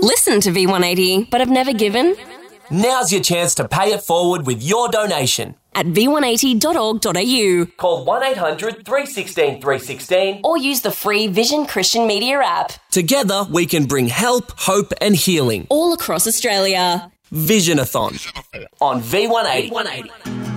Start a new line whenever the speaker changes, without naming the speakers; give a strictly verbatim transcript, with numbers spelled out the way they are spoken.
Listen to V one eighty, but have never given?
Now's your chance to pay it forward with your donation.
At v one eighty dot org dot a u.
Call one eight hundred three one six three one six
or use the free Vision Christian Media app.
Together, we can bring help, hope and healing
all across Australia.
Visionathon on V one eighty.